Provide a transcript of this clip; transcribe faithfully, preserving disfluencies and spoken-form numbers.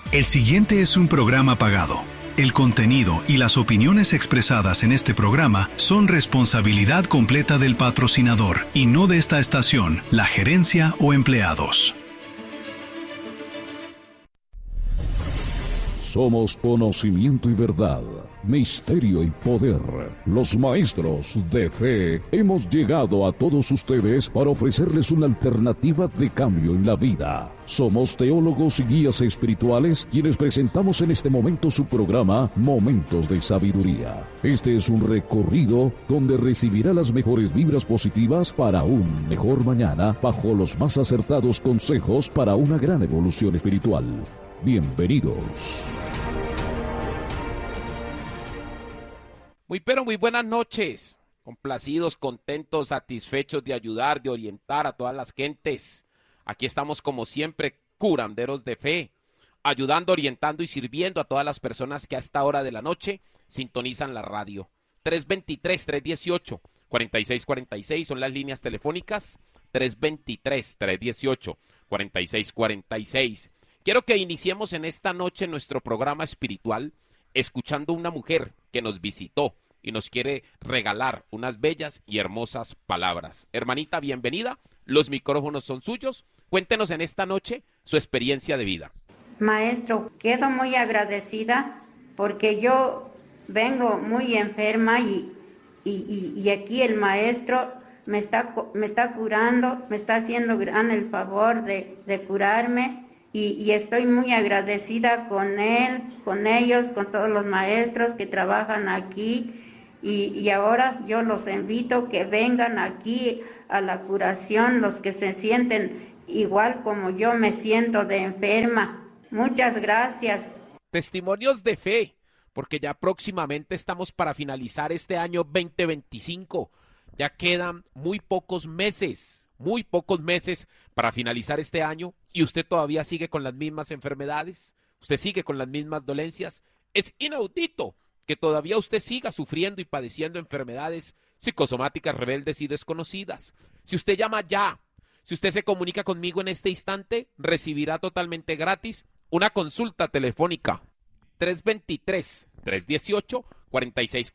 El siguiente es un programa pagado. El contenido y las opiniones expresadas en este programa son responsabilidad completa del patrocinador y no de esta estación, la gerencia o empleados. Somos conocimiento y verdad, misterio y poder. Los maestros de fe hemos llegado a todos ustedes para ofrecerles una alternativa de cambio en la vida. Somos teólogos y guías espirituales quienes presentamos en este momento su programa Momentos de Sabiduría. Este es un recorrido donde recibirá las mejores vibras positivas para un mejor mañana bajo los más acertados consejos para una gran evolución espiritual. Bienvenidos. Muy pero muy buenas noches, complacidos, contentos, satisfechos de ayudar, de orientar a todas las gentes. Aquí estamos como siempre, curanderos de fe, ayudando, orientando y sirviendo a todas las personas que a esta hora de la noche sintonizan la radio. tres dos tres, tres uno ocho, cuatro seis cuatro seis son las líneas telefónicas, tres dos tres, tres uno ocho, cuatro seis cuatro seis. Quiero que iniciemos en esta noche nuestro programa espiritual escuchando una mujer que nos visitó y nos quiere regalar unas bellas y hermosas palabras. Hermanita, bienvenida, los micrófonos son suyos. Cuéntenos en esta noche su experiencia de vida. Maestro, quedo muy agradecida porque yo vengo muy enferma y, y, y, y aquí el maestro me está, me está curando, me está haciendo gran el favor de, de curarme. Y, y estoy muy agradecida con él, con ellos, con todos los maestros que trabajan aquí. Y, y ahora yo los invito que vengan aquí a la curación, los que se sienten igual como yo me siento de enferma. Muchas gracias. Testimonios de fe, porque ya próximamente estamos para finalizar este año veinte veinticinco. Ya quedan muy pocos meses. Muy pocos meses para finalizar este año y usted todavía sigue con las mismas enfermedades, usted sigue con las mismas dolencias. Es inaudito que todavía usted siga sufriendo y padeciendo enfermedades psicosomáticas rebeldes y desconocidas. Si usted llama ya, si usted se comunica conmigo en este instante, recibirá totalmente gratis una consulta telefónica. tres dos tres, tres uno ocho, cuatro seis